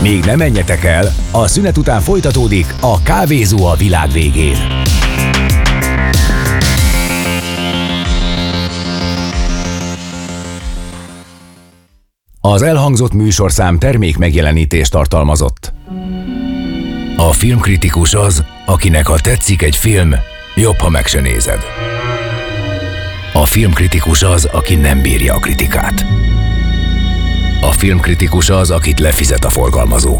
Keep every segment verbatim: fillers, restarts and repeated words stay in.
Még ne menjetek el, a szünet után folytatódik a Kávézó a világ végén. Az elhangzott műsorszám termék megjelenítést tartalmazott. A filmkritikus az, akinek ha tetszik egy film, jobb, ha meg se nézed. A filmkritikus az, aki nem bírja a kritikát. A filmkritikus az, akit lefizet a forgalmazó.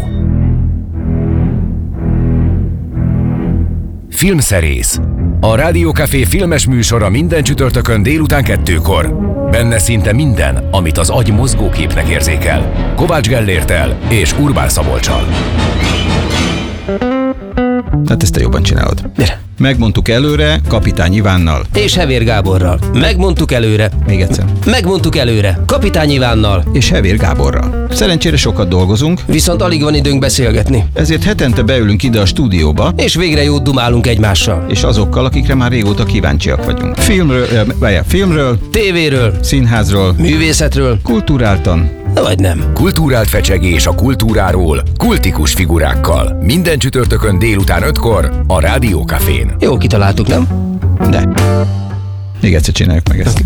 Filmszerész. A Rádió Café filmes műsora minden csütörtökön délután kettőkor. Benne szinte minden, amit az agy mozgóképnek érzékel. Kovács Gellérttel és Urbán Szabolccsal. Tehát ezt te jobban csinálod. Gyere. Megmondtuk előre Kapitány Ivánnal. És Hevér Gáborral. Megmondtuk előre. Még egyszer. Megmondtuk előre. Kapitány Ivánnal. És Hevér Gáborral. Szerencsére sokat dolgozunk. Viszont alig van időnk beszélgetni. Ezért hetente beülünk ide a stúdióba. És végre jót dumálunk egymással. És azokkal, akikre már régóta kíváncsiak vagyunk. Filmről, vagy filmről, tévéről, színházról, művészetről, kulturáltan, vagy nem. Kulturált fecsegés a kultúráról, kultikus figurákkal. Minden csütörtökön délután ötkor a Rádió Cafén. Jó kitaláltuk, nem? De. Még egyszer csináljuk meg ezt.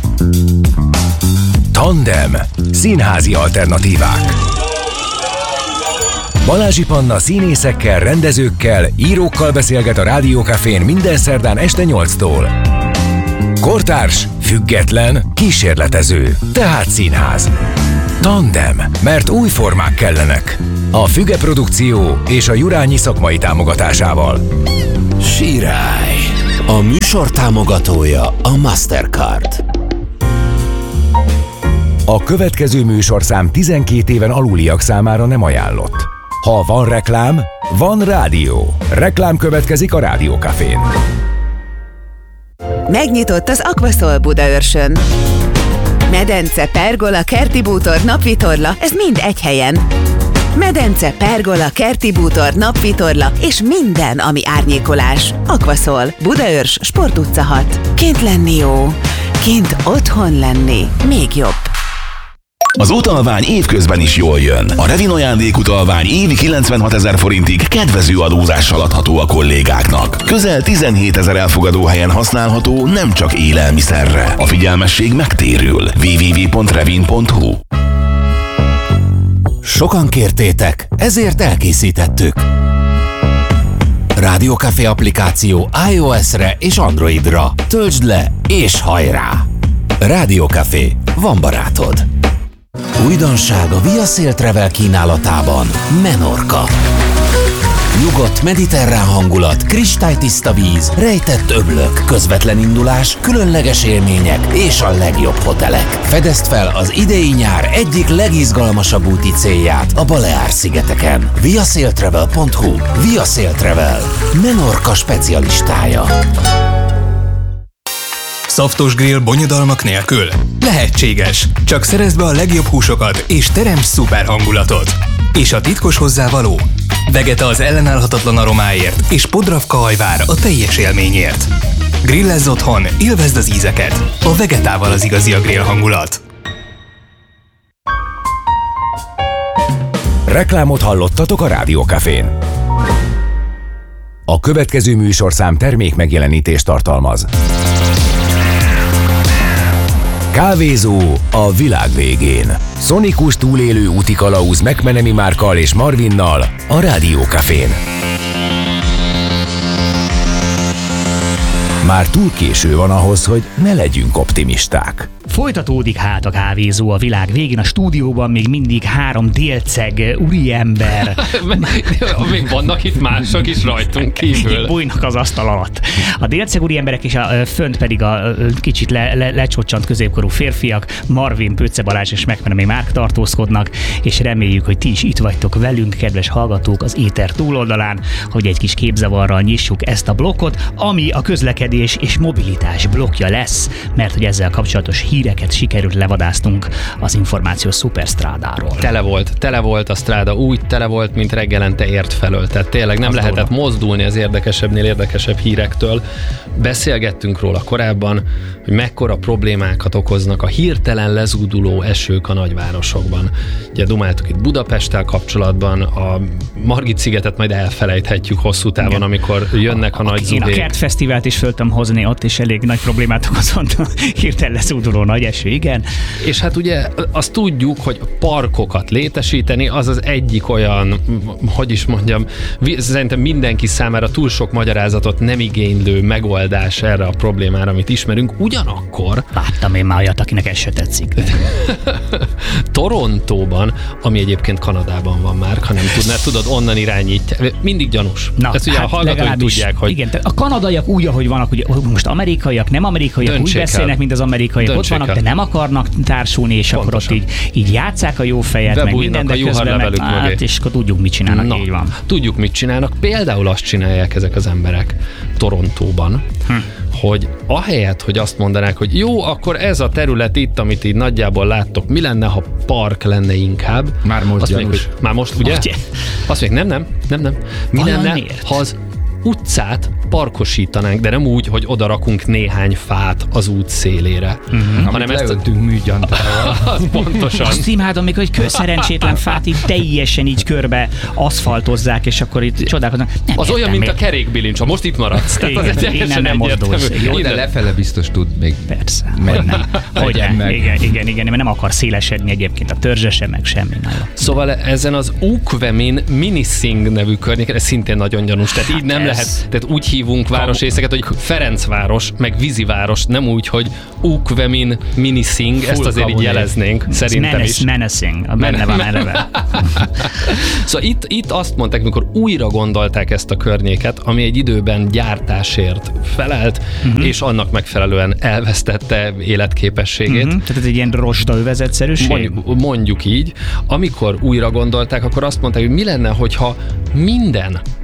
Tandem. Színházi alternatívák. Balázsi Panna színészekkel, rendezőkkel, írókkal beszélget a Rádió Cafén minden szerdán este nyolctól. Kortárs, független, kísérletező, tehát színház. Tandem, mert új formák kellenek. A Füge Produkció és a Jurányi szakmai támogatásával. Sirály. A műsor támogatója a Mastercard. A következő műsorszám tizenkét éven aluliak számára nem ajánlott. Ha van reklám, van rádió. Reklám következik a Rádió Cafén. Megnyitott az Aquasol Budaörsön. Medence, pergola, kerti bútor, napvitorla, ez mind egy helyen. Medence, pergola, kerti bútor, napvitorla és minden, ami árnyékolás. Aquasol, Budaörs, Sport utca hat. Kint lenni jó, kint otthon lenni még jobb. Az utalvány évközben is jól jön. A Revin ajándékutalvány évi kilencvenhatezer forintig kedvező adózással adható a kollégáknak. Közel tizenhétezer elfogadó helyen használható, nem csak élelmiszerre. A figyelmesség megtérül. double-u double-u double-u pont revin pont hu. Sokan kértétek, ezért elkészítettük. Rádió Café applikáció iOS-re és Androidra. Töltsd le és hajrá! Rádió Café, van barátod. Újdonság a Via Sail Travel kínálatában. Menorca. Nyugodt mediterrán hangulat, kristálytiszta víz, rejtett öblök, közvetlen indulás, különleges élmények és a legjobb hotelek. Fedezd fel az idei nyár egyik legizgalmasabb úti célját a Baleár-szigeteken. via sail travel pont hu. Via Sail Travel. Menorca specialistája. Szaftos grill bonyodalmak nélkül? Lehetséges. Csak szerezd be a legjobb húsokat és teremts szuper hangulatot. És a titkos hozzávaló? Vegeta az ellenállhatatlan aromáért és Podravka hajvár a teljes élményért. Grillezz otthon, élvezd az ízeket. A Vegetával az igazi a grill hangulat. Reklámot hallottatok a Rádió Cafén. A következő műsorszám termék megjelenítést tartalmaz. Kávézó a világ végén. Szonikus túlélő úti kalauz McMenemy Márkkal és Marvinnal a Rádió Cafén. Már túl késő van ahhoz, hogy ne legyünk optimisták. Folytatódik hát a Kávézó a világ végén, a stúdióban még mindig három délceg úriember. Még vannak itt mások is rajtunk kívül. Bújnak az asztal alatt. A délceg úriemberek és a fönt pedig a kicsit le, le, lecsocsant középkorú férfiak, Marvin, Pötze Balázs és McMenemy Márk tartózkodnak, és reméljük, hogy ti is itt vagytok velünk, kedves hallgatók, az éter túloldalán, hogy egy kis képzavarral nyissuk ezt a blokkot, ami a közlekedés és mobilitás blokkja lesz, mert hogy ezzel kapcsolatos hír híreket sikerült levadáztunk az információ szuperstrádáról. Tele volt, tele volt a stráda, úgy tele volt, mint reggelente ért felől. Tehát tényleg nem Az lehetett durva. mozdulni az érdekesebbnél érdekesebb hírektől. Beszélgettünk róla korábban, hogy mekkora problémákat okoznak a hirtelen lezúduló esők a nagyvárosokban. Ugye dumáltuk itt Budapesttel kapcsolatban, a Margit-szigetet majd elfelejthetjük hosszú távon, Igen. amikor jönnek a, a, a nagy Én a zubék. Kertfesztivált is föltem hozni, ott is elég nagy problémát okozott a hirtelen lezúduló nagy eső, igen. És hát ugye azt tudjuk, hogy parkokat létesíteni, az az egyik olyan, hogy is mondjam, szerintem mindenki számára túl sok magyarázatot nem igénylő megoldás erre a problémára, amit ismerünk. Ugyanakkor Láttam én már olyat, akinek ez se tetszik. Torontóban, ami egyébként Kanadában van már, ha nem tudnád, tudod, onnan irányítják. Mindig gyanús. Na, Ezt ugye hát a hallgatók legalábbis, tudják, hogy igen, tehát a kanadaiak úgy, ahogy vannak, ugye most amerikaiak, nem amerikaiak, Döntsék úgy beszélnek, el. mint az amerikaiak, ott Döntsék vannak, el. de nem akarnak társulni, és Pontosan. akkor ott így, így játsszák a jó fejet, meg Bebújnak minden, de a közben meg, juharlevelük mögé. hát, és akkor tudjuk, mit csinálnak, Na, így van. tudjuk, mit csinálnak. Például azt csinálják ezek az emberek Torontóban, hm. hogy ahelyett, hogy azt mondanák, hogy jó, akkor ez a terület itt, amit így nagyjából láttok, mi lenne, ha park lenne inkább? Már most azt mondják, gyanús. hogy már most, ugye? Ugye? Azt mondják, nem, nem, nem, nem. Mi Vajon lenne, miért? ha az utcát parkosítanánk, de nem úgy, hogy oda rakunk néhány fát az út szélére, Hanem hanem ezt a... leöltünk műgyantával. az pontosan. Azt imádom, amikor egy szerencsétlen fát így teljesen így körbe aszfaltozzák, és akkor itt csodálkoznak. Nem Az olyan, értem, mint a miért. kerékbilincs, ha most itt maradsz. Tehát az Igen, egy innen teljesen nem mozdulsz. egyértelmű. Jó, Ide Innen- lefele biztos tud még Persze, menni. hogy nem. Hogy Legyen nem. meg. Igen, igen, igen, mert nem akar szélesedni egyébként a törzse sem, meg semmi. Na jó. Szóval ezen az Ukvemin Minising nevű környéken, ez szintén nagyon gyanús, tehát így nem ez- lehet, tehát úgy hívunk városrészeket, hogy Ferencváros, meg Víziváros, nem úgy, hogy Ukvemin Minising, ezt azért így kamu jeleznénk, szerintem Menace, is. menacing, benne van eleve. Szóval itt, itt azt mondták, mikor újra gondolták ezt a környéket, ami egy időben gyártásért felelt, uh-huh. és annak megfelelően elvesztette életképességét. Uh-huh. Tehát ez egy ilyen rostaövezetszerűség? Mondjuk, mondjuk így, amikor újra gondolták, akkor azt mondták, hogy mi lenne, hogyha minden